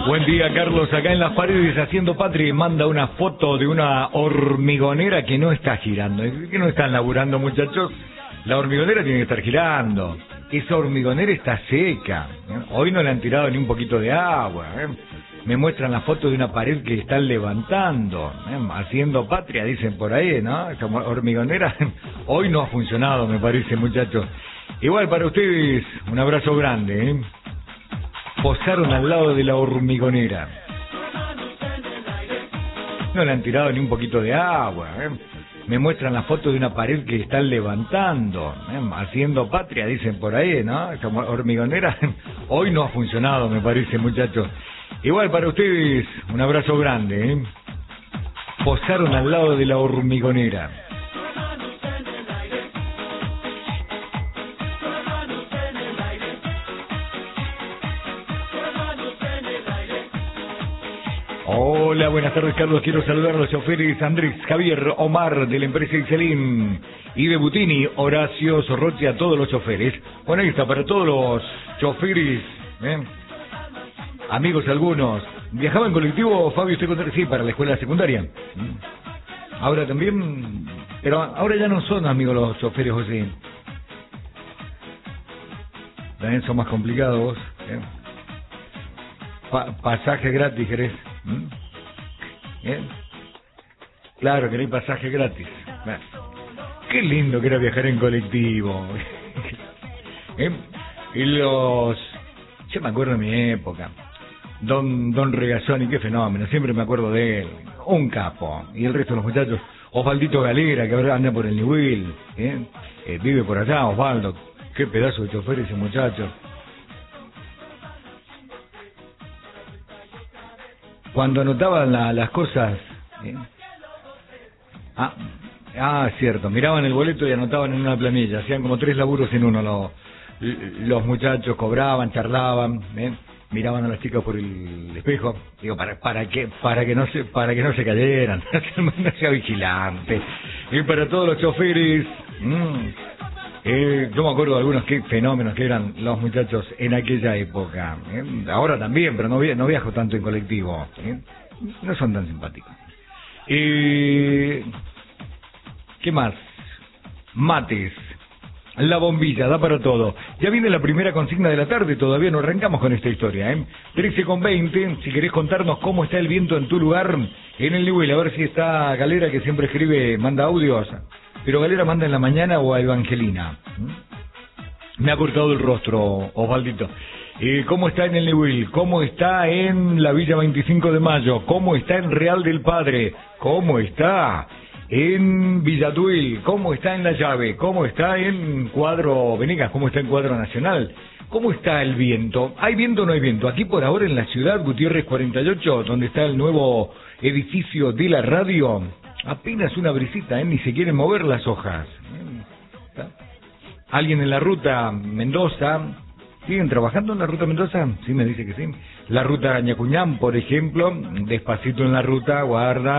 Buen día, Carlos. Acá en Las Paredes haciendo patria, manda una foto de una hormigonera que no está girando. ¿Que no están laburando, muchachos? La hormigonera tiene que estar girando. Esa hormigonera está seca. Hoy no le han tirado ni un poquito de agua. Me muestran la foto de una pared que están levantando. Haciendo patria, dicen por ahí, ¿no? Esa hormigonera hoy no ha funcionado, me parece, muchachos. Igual para ustedes, un abrazo grande, ¿eh? Posaron al lado de la hormigonera. No le han tirado ni un poquito de agua. Me muestran la foto de una pared que están levantando. Haciendo patria, dicen por ahí, ¿no? Esa hormigonera hoy no ha funcionado, me parece, muchachos. Igual para ustedes, un abrazo grande, ¿eh? Posaron al lado de la hormigonera. Hola, buenas tardes, Carlos. Quiero saludar a los choferes Andrés, Javier, Omar, de la empresa Iselín, y de Butini, Horacio, Sorroche, a todos los choferes. Bueno, ahí está, para todos los choferes, amigos algunos. ¿Viajaba en colectivo, Fabio? ¿Usted contó? Sí, para la escuela secundaria. Ahora también, pero ahora ya no son amigos los choferes, José. También son más complicados. Pasaje gratis, ¿querés? Claro, queréis pasaje gratis. Qué lindo que era viajar en colectivo. Y los... Yo me acuerdo de mi época. Don Regazzoni, qué fenómeno. Siempre me acuerdo de él. Un capo. Y el resto de los muchachos. Osvaldito Galera, que ahora anda por el Newell. Vive por allá, Osvaldo. Qué pedazo de chofer ese muchacho. Cuando anotaban las cosas... cierto, miraban el boleto y anotaban en una planilla, hacían como 3 laburos en uno, los muchachos cobraban, charlaban, miraban a las chicas por el espejo, digo, para que no se cayeran, no sea vigilante, y para todos los choferes, yo me acuerdo de algunos qué fenómenos que eran los muchachos en aquella época, ahora también, pero no viajo tanto en colectivo, no son tan simpáticos. ¿Qué más? Mates. La bombilla, da para todo. Ya viene la primera consigna de la tarde, todavía no arrancamos con esta historia, 13:20, si querés contarnos cómo está el viento en tu lugar, en el Newell, a ver si está Galera, que siempre escribe, manda audios, pero Galera manda en la mañana o a Evangelina. Me ha cortado el rostro, Osvaldito. ¿Cómo está en el Newell? ¿Cómo está en la Villa 25 de Mayo? ¿Cómo está en Real del Padre? ¿Cómo está en Villatuil? ¿Cómo está en La Llave? ¿Cómo está en Cuadro Venegas? ¿Cómo está en Cuadro Nacional? ¿Cómo está el viento? ¿Hay viento o no hay viento? Aquí por ahora en la ciudad, Gutiérrez 48, donde está el nuevo edificio de la radio, apenas una brisita, ni se quieren mover las hojas. ¿Alguien en la ruta Mendoza? ¿Siguen trabajando en la ruta Mendoza? Sí, me dice que sí. La ruta Ñacuñán, por ejemplo, despacito en la ruta, guarda.